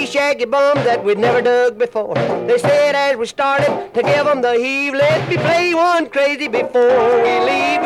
shaggy bums that we'd never dug before. They said as we started to give 'em the heave, let me play one crazy before we leave.